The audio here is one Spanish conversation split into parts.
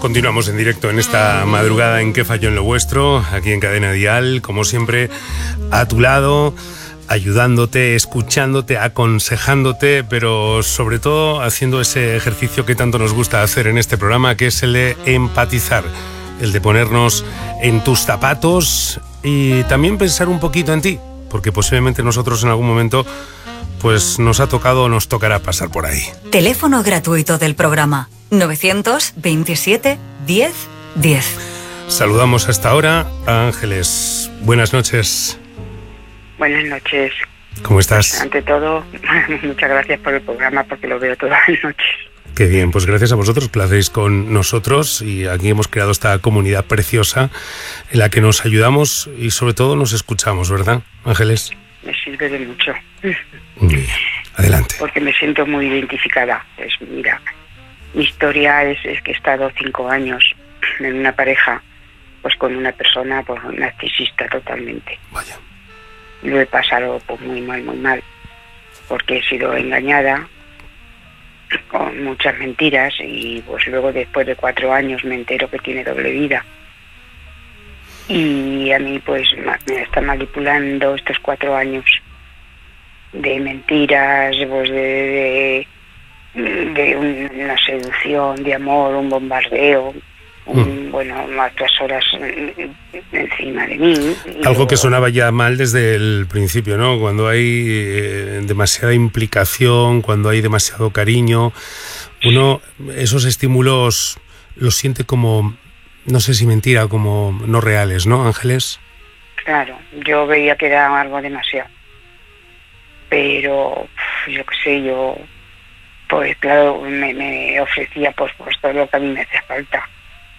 Continuamos en directo en esta madrugada en ¿Qué falló en lo vuestro? Aquí en Cadena Dial, como siempre, a tu lado, ayudándote, escuchándote, aconsejándote, pero sobre todo haciendo ese ejercicio que tanto nos gusta hacer en este programa, que es el de empatizar, el de ponernos en tus zapatos y también pensar un poquito en ti, porque posiblemente nosotros en algún momento pues nos ha tocado o nos tocará pasar por ahí. Teléfono gratuito del programa 927 10 10. Saludamos hasta ahora a Ángeles. Buenas noches. Buenas noches. ¿Cómo estás? Ante todo, muchas gracias por el programa porque lo veo todas las noches. Qué bien, pues gracias a vosotros que lo hacéis con nosotros y aquí hemos creado esta comunidad preciosa en la que nos ayudamos y sobre todo nos escuchamos, ¿verdad, Ángeles? Me sirve de mucho. Muy bien. Adelante. Porque me siento muy identificada. Mira, mi historia es que he estado 5 años en una pareja pues con una persona pues narcisista totalmente. Vaya. Lo he pasado pues muy mal, porque he sido engañada con muchas mentiras y pues luego después de 4 años me entero que tiene doble vida. Y a mí pues me está manipulando estos 4 años de mentiras, pues de una seducción, de amor, un bombardeo, bueno, otras horas encima de mí. Algo que sonaba ya mal desde el principio, ¿no? Cuando hay demasiada implicación, cuando hay demasiado cariño, uno esos estímulos los siente como, no sé si mentira, como no reales, ¿no, Ángeles? Claro, yo veía que era algo demasiado. Pero, yo qué sé, yo, pues claro, me ofrecía pues todo lo que a mí me hacía falta.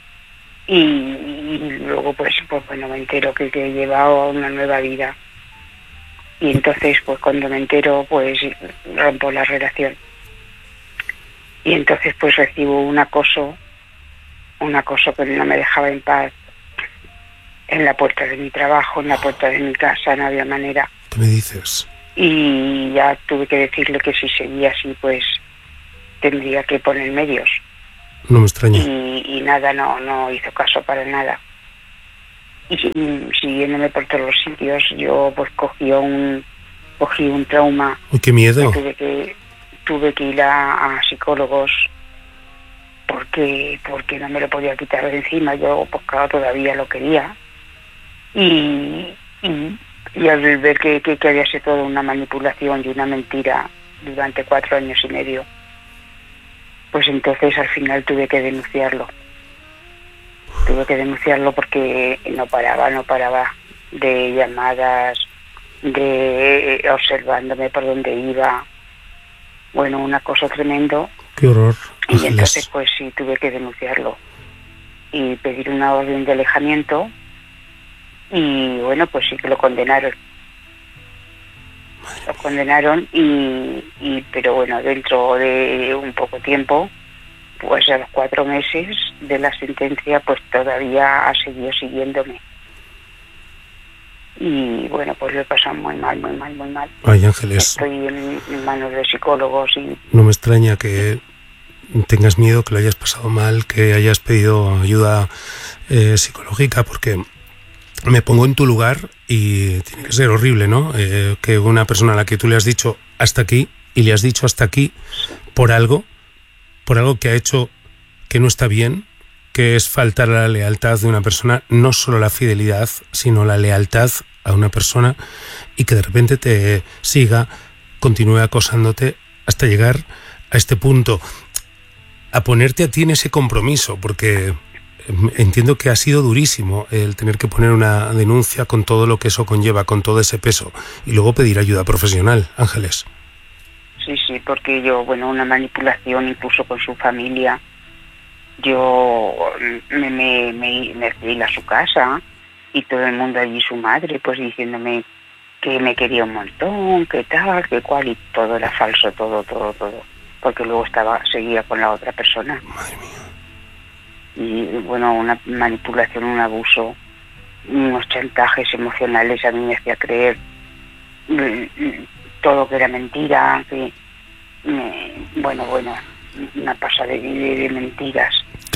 Y luego, pues bueno, me entero que he llevado una nueva vida. Y entonces, pues cuando me entero, pues rompo la relación. Y entonces, pues recibo un acoso que no me dejaba en paz en la puerta de mi trabajo, en la puerta de mi casa, no había manera. ¿Qué me dices? Y ya tuve que decirle que si seguía así, pues tendría que poner medios. No me extraña. Y nada, no hizo caso para nada. Y siguiéndome por todos los sitios, yo pues cogí un trauma. ¡Uy, qué miedo! Tuve que ir a psicólogos porque no me lo podía quitar de encima. Yo pues claro, todavía lo quería. Y al ver que había sido toda una manipulación y una mentira durante 4 años y medio, pues entonces al final tuve que denunciarlo. Tuve que denunciarlo porque no paraba de llamadas, de observándome por dónde iba. Bueno, una cosa tremendo. ¡Qué horror! Y entonces pues sí, tuve que denunciarlo y pedir una orden de alejamiento. Y bueno, pues sí que lo condenaron. Lo condenaron pero bueno, dentro de un poco tiempo, pues a los 4 meses de la sentencia, pues todavía ha seguido siguiéndome. Y bueno, pues lo he pasado muy mal. Ay, Ángeles. Estoy en manos de psicólogos y... No me extraña que tengas miedo, que lo hayas pasado mal, que hayas pedido ayuda psicológica, porque me pongo en tu lugar y tiene que ser horrible, ¿no? Que una persona a la que tú le has dicho hasta aquí y le has dicho hasta aquí por algo que ha hecho que no está bien, que es faltar a la lealtad de una persona, no solo la fidelidad, sino la lealtad a una persona, y que de repente te siga, continúe acosándote hasta llegar a este punto, a ponerte a ti en ese compromiso, porque entiendo que ha sido durísimo el tener que poner una denuncia con todo lo que eso conlleva, con todo ese peso, y luego pedir ayuda profesional, Ángeles. Sí, porque yo, bueno, una manipulación incluso con su familia. Yo me fui a su casa y todo el mundo allí, su madre, pues diciéndome que me quería un montón, que tal, que cual, y todo era falso, todo. Porque luego seguía con la otra persona. Madre mía. Y bueno, una manipulación, un abuso, unos chantajes emocionales, a mí me hacía creer todo que era mentira, que bueno, una pasada de mentiras.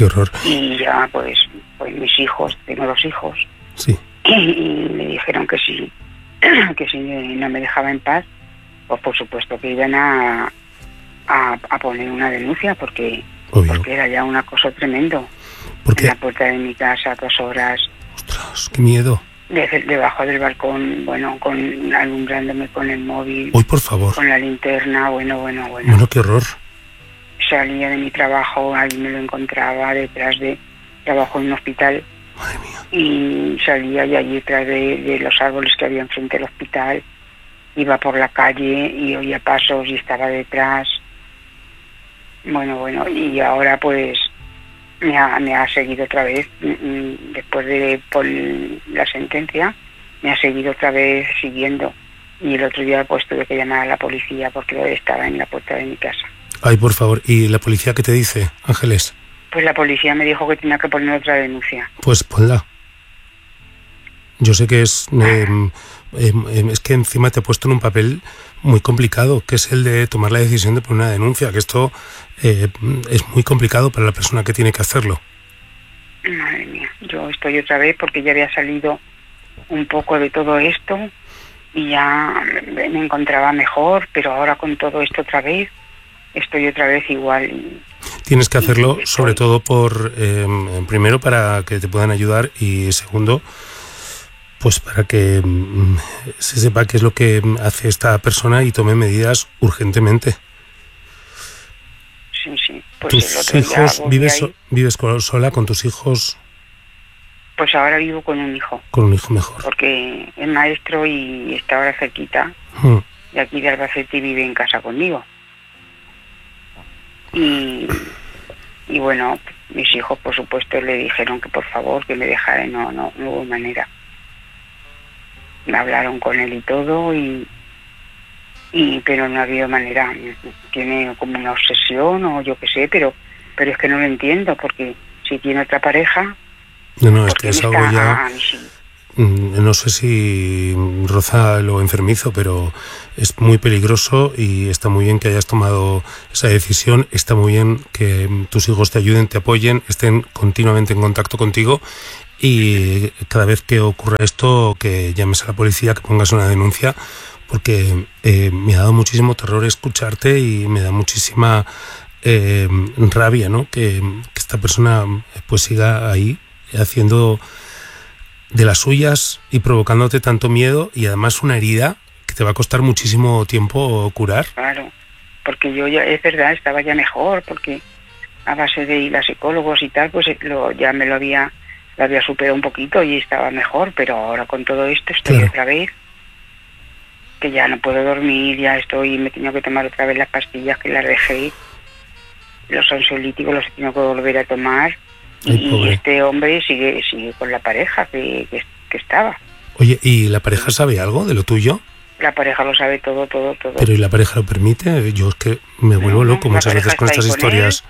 Qué horror. Y ya pues mis hijos, tengo 2 hijos, Sí. y me dijeron que si no me dejaba en paz, pues por supuesto que iban a poner una denuncia, porque era ya un acoso tremendo. ¿Por qué? En la puerta de mi casa, 2 horas. Ostras, qué miedo. Debajo del balcón, alumbrándome con el móvil. Uy, por favor. Con la linterna, bueno. Bueno, qué horror. Salía de mi trabajo, ahí me lo encontraba detrás de... Trabajo en un hospital. Madre mía. Y salía y allí detrás de los árboles que había enfrente del hospital. Iba por la calle y oía pasos y estaba detrás. Bueno, y ahora pues me ha seguido otra vez, después de por la sentencia, me ha seguido otra vez siguiendo. Y el otro día pues tuve que llamar a la policía porque estaba en la puerta de mi casa. Ay, por favor. ¿Y la policía qué te dice, Ángeles? Pues la policía me dijo que tenía que poner otra denuncia. Pues ponla. Yo sé que es que encima te he puesto en un papel muy complicado, que es el de tomar la decisión de poner una denuncia, que esto es muy complicado para la persona que tiene que hacerlo. Madre mía, yo estoy otra vez porque ya había salido un poco de todo esto y ya me encontraba mejor, pero ahora con todo esto otra vez, estoy otra vez igual. Tienes que hacerlo sobre todo por primero para que te puedan ayudar y segundo pues para que se sepa qué es lo que hace esta persona y tome medidas urgentemente. Sí. Pues ¿Tus hijos vives sola con tus hijos? Pues ahora vivo con un hijo. Con un hijo mejor. Porque es maestro y está ahora cerquita. De aquí de Albacete y vive en casa conmigo. Y bueno, mis hijos por supuesto le dijeron que por favor que me dejara y no hubo manera. Me hablaron con él y todo pero no ha habido manera. Tiene como una obsesión o yo qué sé, pero es que no lo entiendo, porque si tiene otra pareja... No, es que es algo ya... No sé si roza lo enfermizo, pero es muy peligroso y está muy bien que hayas tomado esa decisión. Está muy bien que tus hijos te ayuden, te apoyen, estén continuamente en contacto contigo y cada vez que ocurra esto que llames a la policía, que pongas una denuncia, porque me ha dado muchísimo terror escucharte y me da muchísima rabia, ¿no? Que esta persona pues siga ahí haciendo de las suyas y provocándote tanto miedo y además una herida que te va a costar muchísimo tiempo curar. Claro, porque yo ya, es verdad, estaba ya mejor, porque a base de ir a psicólogos y tal, pues ya me lo había superado un poquito y estaba mejor, pero ahora con todo esto estoy otra vez, que ya no puedo dormir, me he tenido que tomar otra vez las pastillas que las dejé, los ansiolíticos los he tenido que volver a tomar. Y este hombre sigue con la pareja que estaba. Oye, ¿y la pareja sabe algo de lo tuyo? La pareja lo sabe todo. ¿Pero y la pareja lo permite? Yo es que me vuelvo loco muchas veces con estas historias.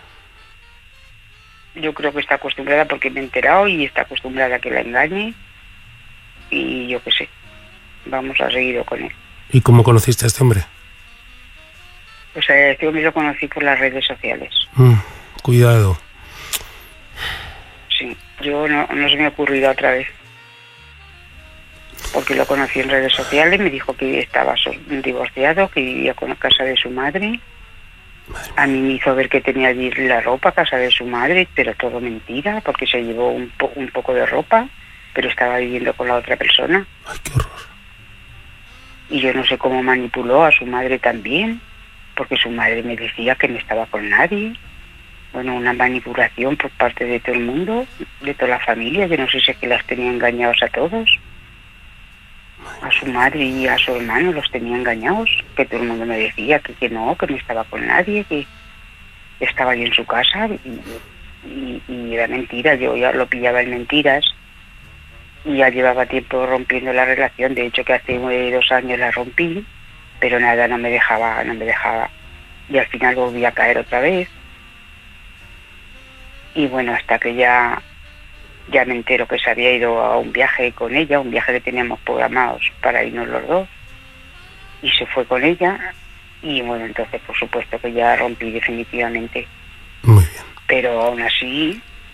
Yo creo que está acostumbrada porque me he enterado y está acostumbrada a que la engañe. Y yo qué sé, vamos a seguir con él. ¿Y cómo conociste a este hombre? Pues a este hombre lo conocí por las redes sociales. Cuidado. Sí, yo no se me ha ocurrido otra vez. Porque lo conocí en redes sociales, me dijo que estaba divorciado, que vivía con la casa de su madre. A mí me hizo ver que tenía allí la ropa, casa de su madre, pero todo mentira, porque se llevó un poco de ropa, pero estaba viviendo con la otra persona. Ay, qué horror. Y yo no sé cómo manipuló a su madre también, porque su madre me decía que no estaba con nadie. Bueno, una manipulación por parte de todo el mundo, de toda la familia. Yo no sé si es que las tenía engañados a todos. A su madre y a su hermano los tenía engañados. Que todo el mundo me decía que no estaba con nadie, que estaba ahí en su casa. Y era mentira, yo ya lo pillaba en mentiras. Y ya llevaba tiempo rompiendo la relación. De hecho, que hace 2 años la rompí, pero nada, no me dejaba. Y al final volví a caer otra vez. Y bueno, hasta que ya me entero que se había ido a un viaje con ella, un viaje que teníamos programados para irnos los dos, y se fue con ella, y bueno, entonces por supuesto que ya rompí definitivamente. Muy bien. Pero aún así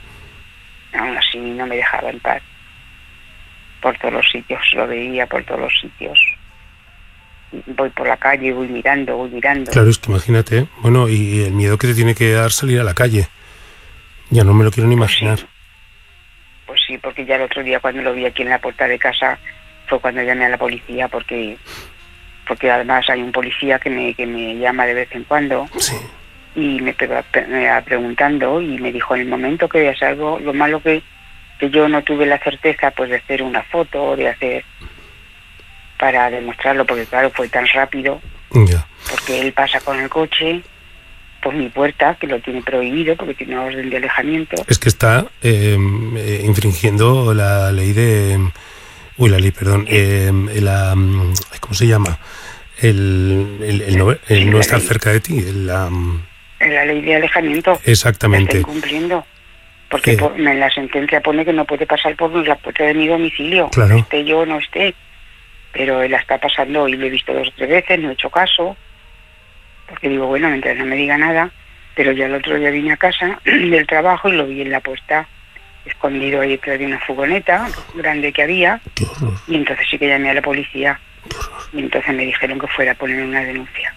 aún así no me dejaba en paz. Por todos los sitios, lo veía por todos los sitios. Voy por la calle, voy mirando. Claro, es que imagínate, bueno, y el miedo que te tiene que dar salir a la calle. Ya no me lo quiero ni imaginar. Pues sí, porque ya el otro día cuando lo vi aquí en la puerta de casa fue cuando llamé a la policía, porque además hay un policía que me llama de vez en cuando. Sí. Y me va preguntando y me dijo en el momento que veas algo, lo malo que yo no tuve la certeza pues de hacer una foto, de hacer para demostrarlo, porque claro, fue tan rápido. Ya. Porque él pasa con el coche por mi puerta, que lo tiene prohibido porque tiene una orden de alejamiento. Es que está infringiendo la ley de... Uy, la ley, perdón. ¿Cómo se llama? El no estar cerca de ti. La ley de alejamiento. Exactamente. La está incumpliendo. Porque en la sentencia pone que no puede pasar por la puerta de mi domicilio. Claro. Esté yo o no esté. Pero él la está pasando y lo he visto 2 o 3 veces, no he hecho caso. Porque digo, bueno, mientras no me diga nada. Pero ya el otro día vine a casa del trabajo y lo vi en la puerta, escondido ahí detrás de una furgoneta grande que había. Qué horror. Y entonces sí que llamé a la policía. Y entonces me dijeron que fuera a poner una denuncia.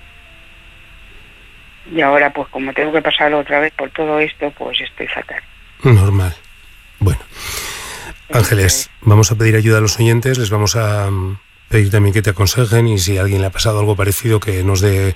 Y ahora, pues como tengo que pasarlo otra vez por todo esto, pues estoy fatal. Normal. Bueno. Ángeles, vamos a pedir ayuda a los oyentes, les vamos a pedir también que te aconsejen y si a alguien le ha pasado algo parecido que nos dé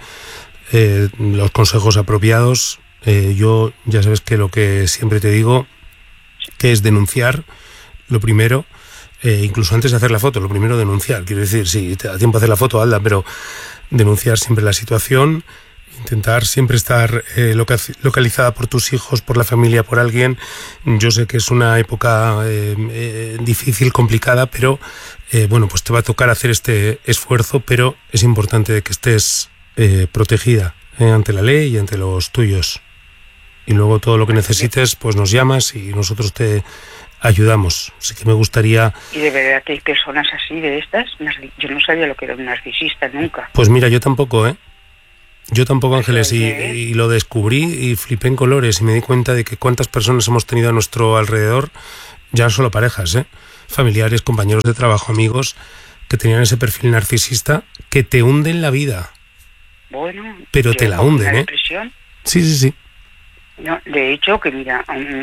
los consejos apropiados. Yo ya sabes que lo que siempre te digo que es denunciar lo primero, incluso antes de hacer la foto, lo primero denunciar. Quiero decir, si te da tiempo a hacer la foto, hazla, pero denunciar siempre la situación, intentar siempre estar localizada por tus hijos, por la familia, por alguien. Yo sé que es una época difícil, complicada, pero bueno, pues te va a tocar hacer este esfuerzo, pero es importante que estés protegida ante la ley y ante los tuyos. Y luego todo lo que necesites, pues nos llamas y nosotros te ayudamos. Así que me gustaría... ¿Y de verdad que hay personas así, de estas? Yo no sabía lo que era un narcisista nunca. Pues mira, yo tampoco, Yo tampoco, Ángeles, y lo descubrí y flipé en colores y me di cuenta de que cuántas personas hemos tenido a nuestro alrededor, ya no solo parejas, familiares, compañeros de trabajo, amigos, que tenían ese perfil narcisista que te hunden la vida. Bueno, pero te la hunden, depresión. Sí. No, de hecho, que mira,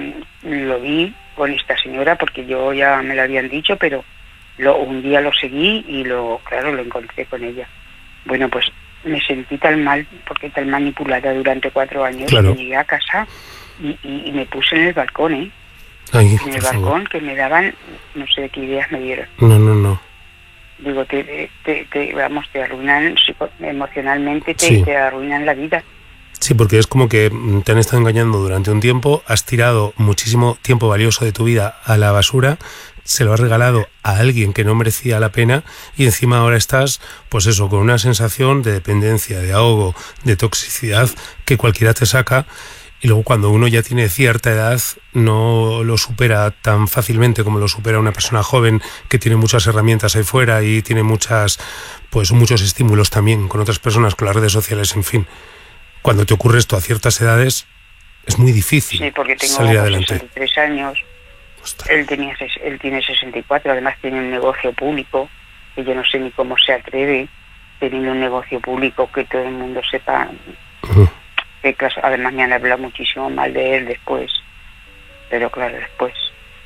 lo vi con esta señora porque yo ya me lo habían dicho, pero un día lo seguí y lo encontré con ella. Bueno, pues me sentí tan mal, porque tan manipulada durante 4 años, claro. Que llegué a casa y me puse en el balcón, Ay, en el balcón, que me daban, no sé qué ideas me dieron. No. Digo, te arruinan emocionalmente, Sí. te arruinan la vida. Sí, porque es como que te han estado engañando durante un tiempo, has tirado muchísimo tiempo valioso de tu vida a la basura, se lo has regalado a alguien que no merecía la pena y encima ahora estás, pues eso, con una sensación de dependencia, de ahogo, de toxicidad que cualquiera te saca y luego cuando uno ya tiene cierta edad no lo supera tan fácilmente como lo supera una persona joven que tiene muchas herramientas ahí fuera y tiene muchos estímulos también con otras personas, con las redes sociales, en fin. Cuando te ocurre esto a ciertas edades es muy difícil salir adelante. 63 años. Él tiene 64, además tiene un negocio público, que yo no sé ni cómo se atreve, teniendo un negocio público que todo el mundo sepa. Que además me han hablado muchísimo mal de él después, pero claro, después.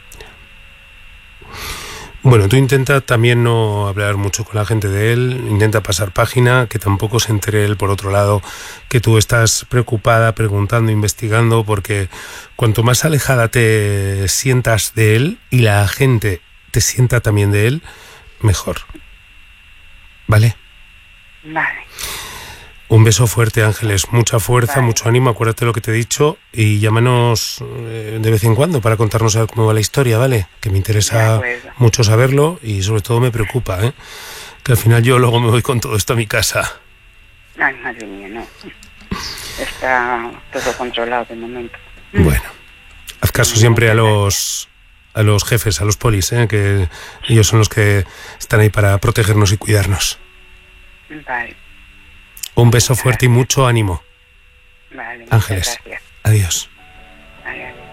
Bueno, tú intenta también no hablar mucho con la gente de él, intenta pasar página, que tampoco se entere él por otro lado, que tú estás preocupada, preguntando, investigando, porque cuanto más alejada te sientas de él y la gente te sienta también de él, mejor. ¿Vale? Vale. Un beso fuerte, Ángeles, mucha fuerza, Vale. Mucho ánimo, acuérdate lo que te he dicho y llámanos de vez en cuando para contarnos a ver cómo va la historia, ¿vale? Que me interesa mucho saberlo y sobre todo me preocupa, que al final yo luego me voy con todo esto a mi casa. Ay, madre mía, no. Está todo controlado de momento. Bueno, haz caso siempre a los jefes, a los polis, que ellos son los que están ahí para protegernos y cuidarnos. Vale. Un beso fuerte y mucho ánimo. Vale, Ángeles, gracias. adiós. Adiós.